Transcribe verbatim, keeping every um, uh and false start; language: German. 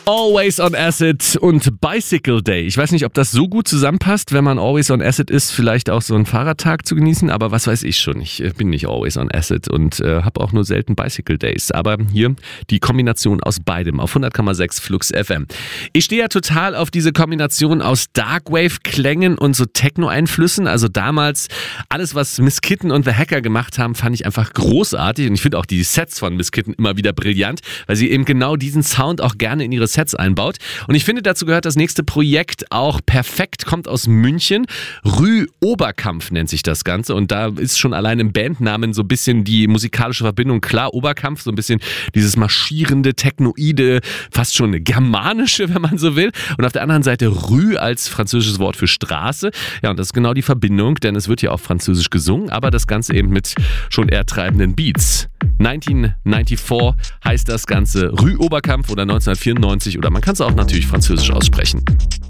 Always on Acid und Bicycle Day. Ich weiß nicht, ob das so gut zusammenpasst, wenn man Always on Acid ist, vielleicht auch so einen Fahrradtag zu genießen, aber was weiß ich schon. Ich bin nicht Always on Acid und äh, habe auch nur selten Bicycle Days. Aber hier die Kombination aus beidem auf hundert Komma sechs Flux F M. Ich stehe ja total auf diese Kombination aus Darkwave-Klängen und so Techno-Einflüssen. Also damals alles, was Miss Kitten und The Hacker gemacht haben, fand ich einfach großartig. Und ich finde auch die Sets von Miss Kitten immer wieder brillant, weil sie eben genau diesen Sound auch gerne in ihre Sets einbaut. Und ich finde, dazu gehört das nächste Projekt auch perfekt, kommt aus München. Rü Oberkampf nennt sich das Ganze. Und da ist schon allein im Bandnamen so ein bisschen die musikalische Verbindung klar. Oberkampf, so ein bisschen dieses marschierende, technoide, fast schon germanische, wenn man so will. Und auf der anderen Seite Rü als französisches Wort für Straße. Ja, und das ist genau die Verbindung, denn es wird ja auf Französisch gesungen, aber das Ganze eben mit schon eher treibenden Beats. neunzehnhundertvierundneunzig heißt das Ganze Rü Oberkampf oder neunzehnhundertvierundneunzig oder man kann es auch natürlich französisch aussprechen.